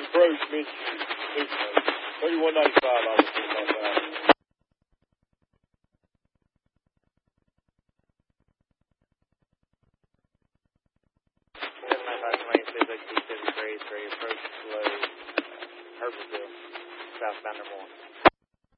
approach Michigan. 3195, obviously, about that. Approach slow, Herbertville, southbound number 1.